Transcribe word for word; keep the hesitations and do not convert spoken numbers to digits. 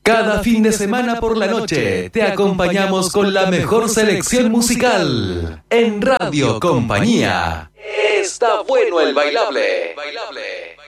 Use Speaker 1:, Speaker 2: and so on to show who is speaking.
Speaker 1: Cada fin de semana por la noche te acompañamos con la mejor selección musical. En Radio Compañía. Está bueno el bailable. Bailable.